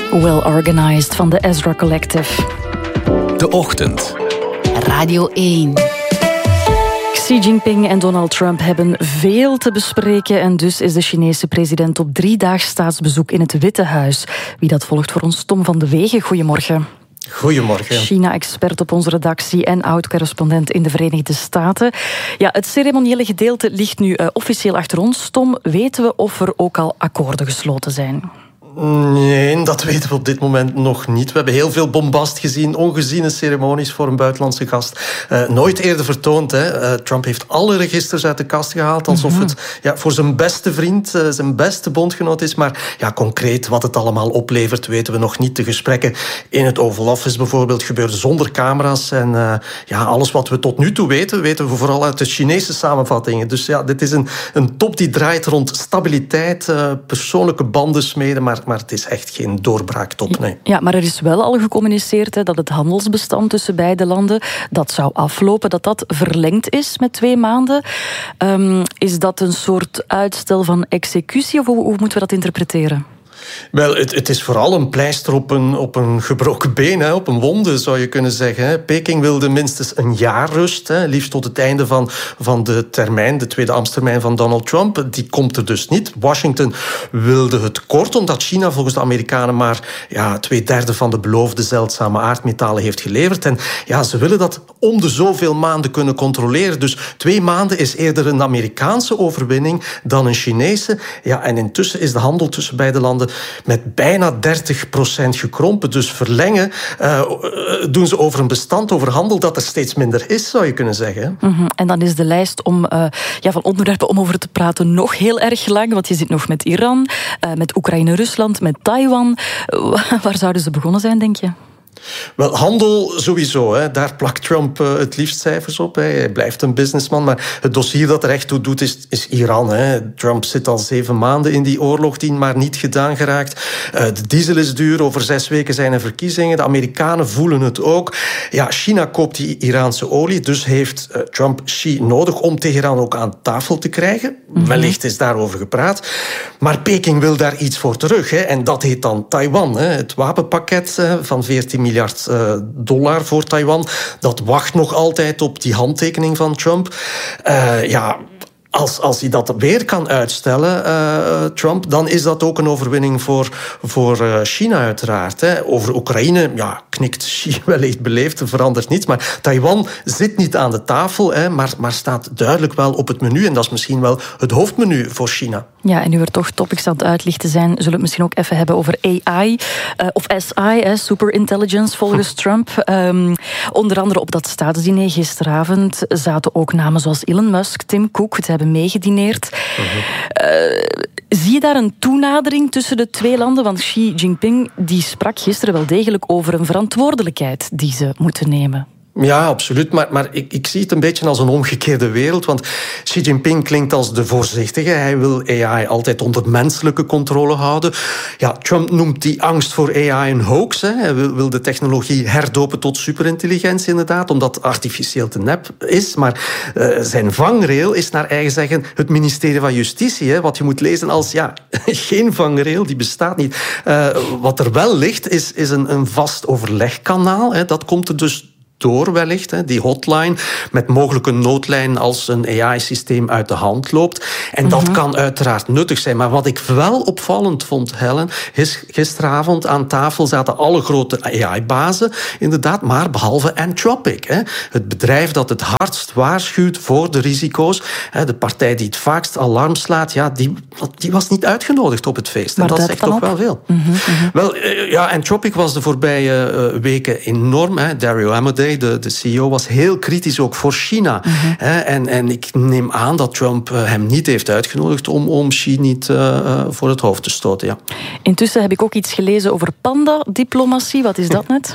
Well Organized van de Ezra Collective. De Ochtend. Radio 1. Xi Jinping en Donald Trump hebben veel te bespreken en dus is de Chinese president op 3-daags staatsbezoek in het Witte Huis. Wie dat volgt voor ons, Tom van de Wegen. Goedemorgen. Goedemorgen. China-expert op onze redactie en oud-correspondent in de Verenigde Staten. Ja, het ceremoniële gedeelte ligt nu officieel achter ons. Tom, weten we of er ook al akkoorden gesloten zijn? Nee, dat weten we op dit moment nog niet. We hebben heel veel bombast gezien, ongeziene ceremonies voor een buitenlandse gast. Nooit eerder vertoond. Hè. Trump heeft alle registers uit de kast gehaald, alsof het voor zijn beste vriend, zijn beste bondgenoot is. Maar ja, concreet wat het allemaal oplevert, weten we nog niet. De gesprekken in het Oval Office bijvoorbeeld gebeurden zonder camera's. En alles wat we tot nu toe weten, weten we vooral uit de Chinese samenvattingen. Dus ja, dit is een top die draait rond stabiliteit, persoonlijke banden smeden, maar het is echt geen doorbraaktop, nee. Ja, maar er is wel al gecommuniceerd dat het handelsbestand tussen beide landen, dat zou aflopen, dat verlengd is met 2 maanden. Is dat een soort uitstel van executie of hoe moeten we dat interpreteren? Wel, het is vooral een pleister op een gebroken been, hè, op een wonde, zou je kunnen zeggen. Hè. Peking wilde minstens een jaar rust, hè, liefst tot het einde van de termijn, de tweede ambtstermijn van Donald Trump. Die komt er dus niet. Washington wilde het kort, omdat China volgens de Amerikanen maar 2/3 van de beloofde zeldzame aardmetalen heeft geleverd. En ja, ze willen dat om de zoveel maanden kunnen controleren. Dus 2 maanden is eerder een Amerikaanse overwinning dan een Chinese. Ja, en intussen is de handel tussen beide landen met bijna 30% gekrompen. Dus verlengen doen ze over een bestand, over handel dat er steeds minder is, zou je kunnen zeggen. En dan is de lijst van onderwerpen om over te praten nog heel erg lang, want je zit nog met Iran, met Oekraïne, Rusland, met Taiwan. Waar zouden ze begonnen zijn, denk je? Wel, handel sowieso. Hè. Daar plakt Trump het liefst cijfers op. Hè. Hij blijft een businessman, maar het dossier dat er echt toe doet is Iran. Hè. Trump zit al 7 maanden in die oorlog die maar niet gedaan geraakt. De diesel is duur, over 6 weken zijn er verkiezingen. De Amerikanen voelen het ook. Ja, China koopt die Iraanse olie, dus heeft Trump Xi nodig om Teheran ook aan tafel te krijgen. Wellicht is daarover gepraat. Maar Peking wil daar iets voor terug. Hè. En dat heet dan Taiwan. Hè. Het wapenpakket van 14 miljard dollar voor Taiwan. Dat wacht nog altijd op die handtekening van Trump. Als hij dat weer kan uitstellen, Trump, dan is dat ook een overwinning voor China uiteraard. Hè. Over Oekraïne, knikt Xi wellicht beleefd, verandert niets. Maar Taiwan zit niet aan de tafel, hè, maar staat duidelijk wel op het menu. En dat is misschien wel het hoofdmenu voor China. Ja, en nu er toch topics aan het uitlichten zijn, zullen we het misschien ook even hebben over AI, of SI, Super Intelligence volgens Trump. Onder andere op dat staatsdiner gisteravond zaten ook namen zoals Elon Musk, Tim Cook, het hebben meegedineerd. Zie je daar een toenadering tussen de 2 landen? Want Xi Jinping die sprak gisteren wel degelijk over een verantwoordelijkheid die ze moeten nemen. Ja, absoluut. Maar ik zie het een beetje als een omgekeerde wereld. Want Xi Jinping klinkt als de voorzichtige. Hij wil AI altijd onder menselijke controle houden. Ja, Trump noemt die angst voor AI een hoax. Hè. Hij wil de technologie herdopen tot superintelligentie inderdaad, omdat artificieel te nep is. Maar zijn vangrail is naar eigen zeggen het ministerie van Justitie. Hè. Wat je moet lezen als geen vangrail, die bestaat niet. Wat er wel ligt, is een vast overlegkanaal. Hè. Dat komt er dus door wellicht, hè, die hotline met mogelijke noodlijn als een AI-systeem uit de hand loopt. En dat kan uiteraard nuttig zijn. Maar wat ik wel opvallend vond, Helen, is gisteravond aan tafel zaten alle grote AI-bazen, inderdaad, maar behalve Anthropic. Hè. Het bedrijf dat het hardst waarschuwt voor de risico's, hè, de partij die het vaakst alarm slaat, die was niet uitgenodigd op het feest. Maar en dat zegt toch wel veel. Wel, Anthropic was de voorbije weken enorm. Hè. Dario Amodei, de CEO, was heel kritisch ook voor China. En ik neem aan dat Trump hem niet heeft uitgenodigd om Xi niet voor het hoofd te stoten. Ja. Intussen heb ik ook iets gelezen over panda-diplomatie. Wat is dat net?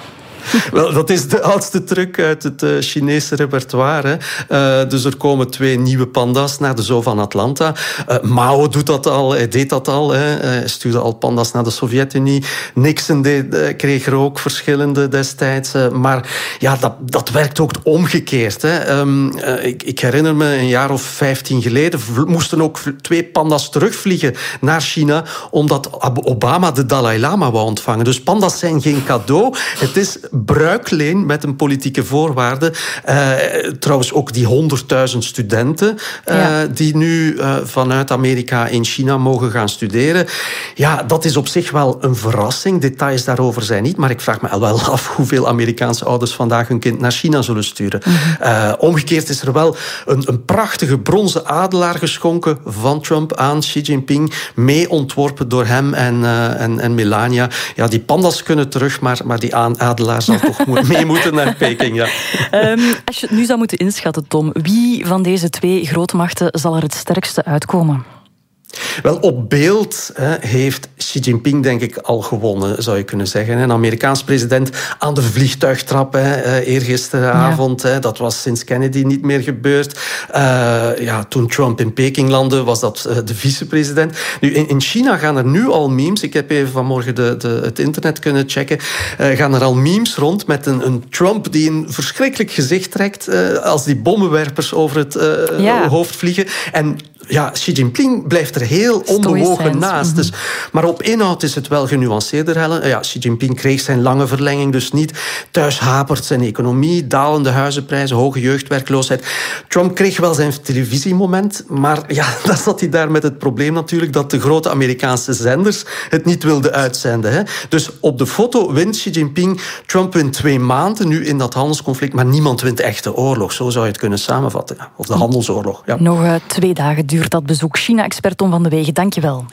Wel, dat is de oudste truc uit het Chinese repertoire. Dus er komen 2 nieuwe panda's naar de zoo van Atlanta. Mao doet dat al, hij deed dat al. Hij stuurde al panda's naar de Sovjet-Unie. Nixon kreeg er ook verschillende destijds. Maar ja, dat werkt ook omgekeerd. Hè. Ik herinner me, een jaar of 15 geleden moesten ook 2 panda's terugvliegen naar China, omdat Obama de Dalai Lama wou ontvangen. Dus panda's zijn geen cadeau. Het is bruikleen met een politieke voorwaarde. Trouwens ook die 100.000 studenten die nu vanuit Amerika in China mogen gaan studeren. Ja, dat is op zich wel een verrassing. Details daarover zijn niet, maar ik vraag me wel af hoeveel Amerikaanse ouders vandaag hun kind naar China zullen sturen. Omgekeerd is er wel een prachtige bronzen adelaar geschonken van Trump aan Xi Jinping, mee ontworpen door hem en Melania. Ja, die panda's kunnen terug, maar die adelaar zal toch mee moeten naar Peking. Ja. Als je het nu zou moeten inschatten, Tom, wie van deze 2 grootmachten zal er het sterkste uitkomen? Wel, op beeld heeft Xi Jinping denk ik al gewonnen, zou je kunnen zeggen. Een Amerikaans president aan de vliegtuigtrap eergisteravond. Ja. Dat was sinds Kennedy niet meer gebeurd. Toen Trump in Peking landde, was dat de vicepresident. Nu, in China gaan er nu al memes, ik heb even vanmorgen het internet kunnen checken, gaan er al memes rond met een Trump die een verschrikkelijk gezicht trekt als die bommenwerpers over het hoofd vliegen. En ja, Xi Jinping blijft er heel onbewogen naast. Dus, maar op inhoud is het wel genuanceerder, Helen. Ja, Xi Jinping kreeg zijn lange verlenging dus niet. Thuis hapert zijn economie, dalende huizenprijzen, hoge jeugdwerkloosheid. Trump kreeg wel zijn televisiemoment, maar ja, dan zat hij daar met het probleem natuurlijk dat de grote Amerikaanse zenders het niet wilden uitzenden. Hè. Dus op de foto wint Xi Jinping. Trump wint 2 maanden nu in dat handelsconflict, maar niemand wint echt de oorlog. Zo zou je het kunnen samenvatten. Of de handelsoorlog. Ja. Nog 2 dagen duurt dat bezoek. China-expert Tom van de Wegen, dank je wel.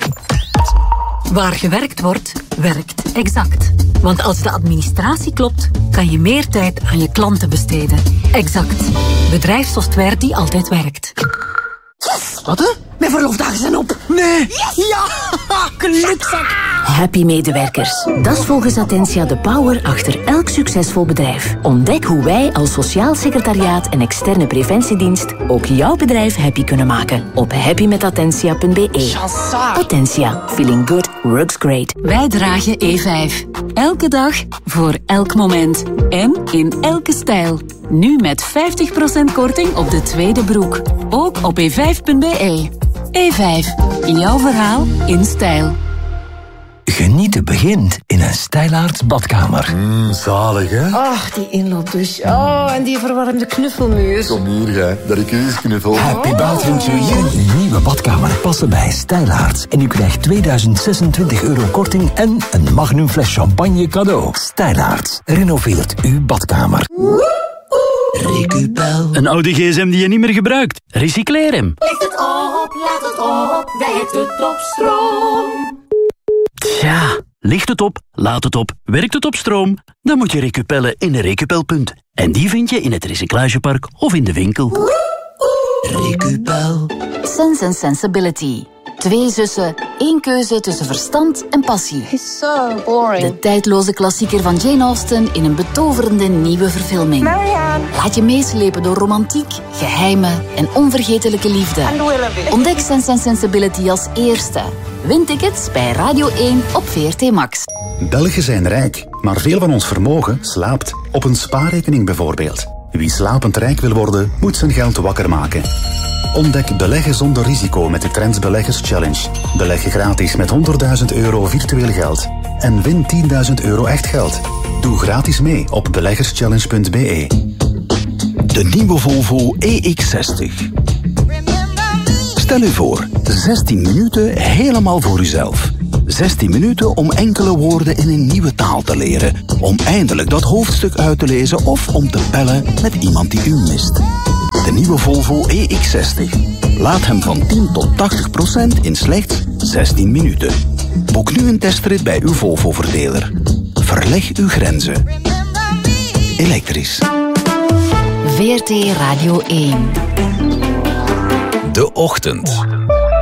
Waar gewerkt wordt, werkt Exact. Want als de administratie klopt, kan je meer tijd aan je klanten besteden. Exact. Bedrijfssoftware die altijd werkt. Yes! Wat hè? Mijn verloofdagen zijn op. Nee. Yes! Ja! Gelukzak! Happy medewerkers. Dat is volgens Attentia de power achter elk succesvol bedrijf. Ontdek hoe wij als sociaal secretariaat en externe preventiedienst ook jouw bedrijf happy kunnen maken op happymetattentia.be. Attentia. Feeling good works great. Wij dragen E5. Elke dag, voor elk moment. En in elke stijl. Nu met 50% korting op de tweede broek. Ook op e5.be. E5. Jouw verhaal in stijl. Genieten begint in een Stijlaarts badkamer. Zalig, hè? Ach, die inloopdouche. Oh, en die verwarmde knuffelmuur. Kom hier, jij. Dat ik u eens knuffel. Happy bathroom to you. Nieuwe badkamer passen bij Stijlaarts. En u krijgt 2026 euro korting en een magnum fles champagne cadeau. Stijlaarts. Renoveert uw badkamer. Recupel. Een oude gsm die je niet meer gebruikt. Recycleer hem. Licht het op, laat het op, werkt het op stroom. Tja, ligt het op, laat het op, werkt het op stroom? Dan moet je recupellen in een Recupelpunt. En die vind je in het recyclagepark of in de winkel. Recupel. Sense & Sensibility. 2 zussen, 1 keuze tussen verstand en passie. It's so boring. De tijdloze klassieker van Jane Austen in een betoverende nieuwe verfilming. Marianne. Laat je meeslepen door romantiek, geheimen en onvergetelijke liefde. And Willoughby. Ontdek Sense & Sensibility als eerste. Win tickets bij Radio 1 op VRT Max. Belgen zijn rijk, maar veel van ons vermogen slaapt. Op een spaarrekening bijvoorbeeld. Wie slapend rijk wil worden, moet zijn geld wakker maken. Ontdek beleggen zonder risico met de Trends Beleggers Challenge. Beleg gratis met €100.000 virtueel geld. En win €10.000 echt geld. Doe gratis mee op beleggerschallenge.be. De nieuwe Volvo EX60. Stel u voor, 16 minuten helemaal voor uzelf. 16 minuten om enkele woorden in een nieuwe taal te leren. Om eindelijk dat hoofdstuk uit te lezen of om te bellen met iemand die u mist. De nieuwe Volvo EX60. Laat hem van 10 tot 80% in slechts 16 minuten. Boek nu een testrit bij uw Volvo-verdeler. Verleg uw grenzen. Elektrisch. VRT Radio 1. De Ochtend.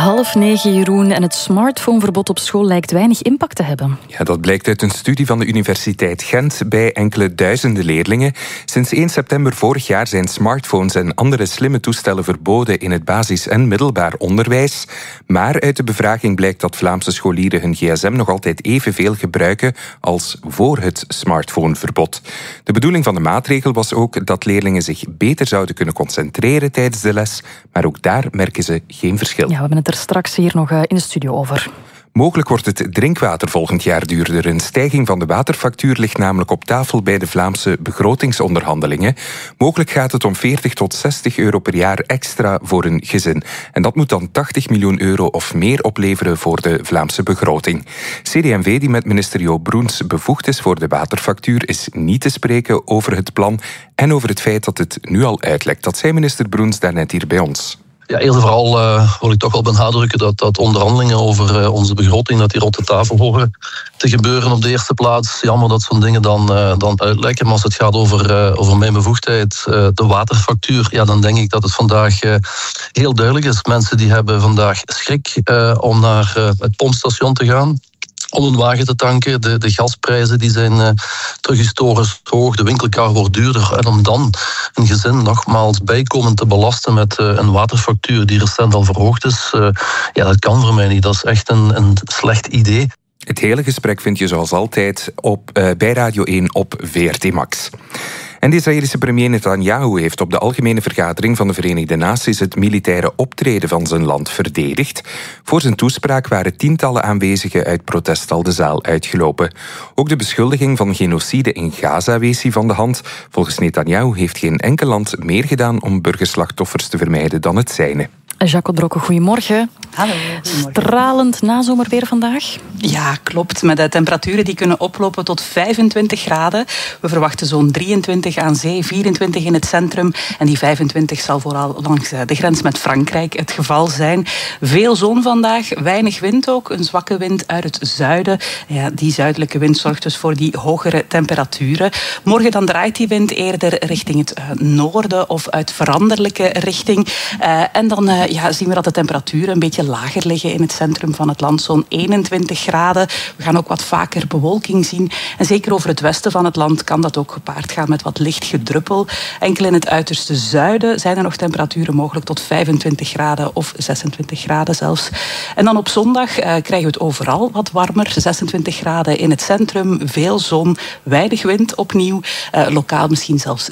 8:30, Jeroen. En het smartphoneverbod op school lijkt weinig impact te hebben. Ja, dat blijkt uit een studie van de Universiteit Gent bij enkele duizenden leerlingen. Sinds 1 september vorig jaar zijn smartphones en andere slimme toestellen verboden in het basis- en middelbaar onderwijs. Maar uit de bevraging blijkt dat Vlaamse scholieren hun gsm nog altijd evenveel gebruiken als voor het smartphoneverbod. De bedoeling van de maatregel was ook dat leerlingen zich beter zouden kunnen concentreren tijdens de les, maar ook daar merken ze geen verschil. Ja, we hebben het er straks hier nog in de studio over. Mogelijk wordt het drinkwater volgend jaar duurder. Een stijging van de waterfactuur ligt namelijk op tafel bij de Vlaamse begrotingsonderhandelingen. Mogelijk gaat het om 40 tot 60 euro per jaar extra voor een gezin. En dat moet dan 80 miljoen euro of meer opleveren voor de Vlaamse begroting. CD&V, die met minister Jo Broens bevoegd is voor de waterfactuur, is niet te spreken over het plan en over het feit dat het nu al uitlekt. Dat zei minister Broens daarnet hier bij ons. Ja, eerder vooral wil ik toch wel benadrukken dat onderhandelingen over onze begroting, dat die rond de tafel horen te gebeuren op de eerste plaats. Jammer dat zo'n dingen dan uitlekken. Maar als het gaat over mijn bevoegdheid, de waterfactuur, ja, dan denk ik dat het vandaag heel duidelijk is. Mensen die hebben vandaag schrik om naar het pompstation te gaan, om een wagen te tanken. De gasprijzen die zijn terug historisch hoog. De winkelkar wordt duurder. En om dan een gezin nogmaals bijkomend te belasten met een waterfactuur die recent al verhoogd is, ja, dat kan voor mij niet. Dat is echt een slecht idee. Het hele gesprek vind je zoals altijd bij Radio 1 op VRT Max. En de Israëlische premier Netanyahu heeft op de algemene vergadering van de Verenigde Naties het militaire optreden van zijn land verdedigd. Voor zijn toespraak waren tientallen aanwezigen uit protest al de zaal uitgelopen. Ook de beschuldiging van genocide in Gaza wees hij van de hand. Volgens Netanyahu heeft geen enkel land meer gedaan om burgerslachtoffers te vermijden dan het zijne. Jacques Drokke, goedemorgen. Hallo. Stralend nazomerweer vandaag. Ja, klopt. Met de temperaturen die kunnen oplopen tot 25 graden. We verwachten zo'n 23 aan zee, 24 in het centrum. En die 25 zal vooral langs de grens met Frankrijk het geval zijn. Veel zon vandaag, weinig wind ook. Een zwakke wind uit het zuiden. Ja, die zuidelijke wind zorgt dus voor die hogere temperaturen. Morgen dan draait die wind eerder richting het noorden of uit veranderlijke richting. En dan zien we dat de temperaturen een beetje lager liggen in het centrum van het land. Zo'n 21 graden. We gaan ook wat vaker bewolking zien. En zeker over het westen van het land kan dat ook gepaard gaan met wat licht gedruppel. Enkel in het uiterste zuiden zijn er nog temperaturen mogelijk tot 25 graden of 26 graden zelfs. En dan op zondag krijgen we het overal wat warmer. 26 graden in het centrum, veel zon, weinig wind opnieuw. Lokaal misschien zelfs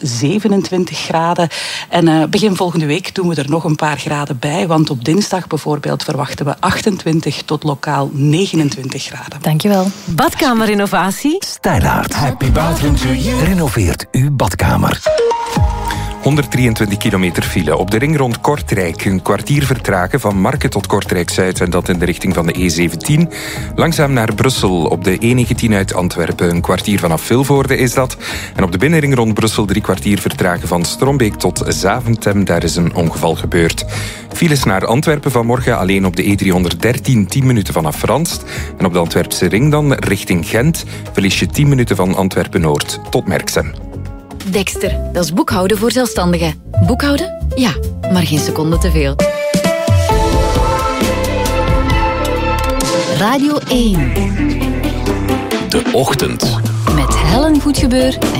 27 graden. En begin volgende week doen we er nog een paar graden bij, want op dinsdag bijvoorbeeld verwachten we 28 tot lokaal 29 graden. Dankjewel. Badkamerinnovatie? Stylaert. Happy bathroom to you. Renoveert uw badkamer. 123 kilometer file op de ring rond Kortrijk. Een kwartier vertragen van Marken tot Kortrijk-Zuid en dat in de richting van de E17. Langzaam naar Brussel op de E19 uit Antwerpen. Een kwartier vanaf Vilvoorde is dat. En op de binnenring rond Brussel 3 kwartier vertragen van Strombeek tot Zaventem. Daar is een ongeval gebeurd. Files naar Antwerpen vanmorgen alleen op de E313 10 minuten vanaf Franst. En op de Antwerpse ring dan richting Gent verlies je 10 minuten van Antwerpen-Noord tot Merksem. Dexter, dat is boekhouden voor zelfstandigen. Boekhouden? Ja, maar geen seconde te veel. Radio 1. De Ochtend. Met Helen Goedgebeur